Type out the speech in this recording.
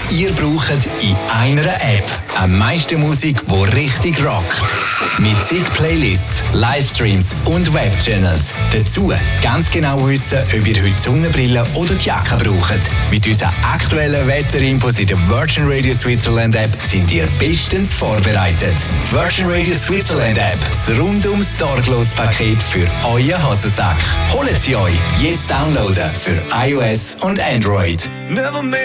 ihr braucht in einer App. Am meisten Musik, die richtig rockt. Mit zig Playlists, Livestreams und Webchannels. Dazu ganz genau wissen, ob ihr heute Sonnenbrille oder die Jacke braucht. Mit unseren aktuellen Wetterinfos in der Virgin Radio Switzerland App sind ihr bestens vorbereitet. Die Virgin Radio Switzerland App, das rundum sorglos Paket für euren Hosensack. Holt sie euch jetzt downloaden für iOS und Android.